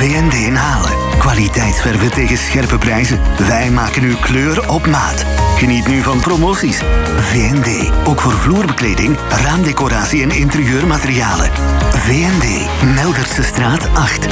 V&D in Halen. Kwaliteitsverven tegen scherpe prijzen. Wij maken uw kleur op maat. Geniet nu van promoties. V&D, ook voor vloerbekleding, raamdecoratie en interieurmaterialen. V&D, Meldertse straat 8.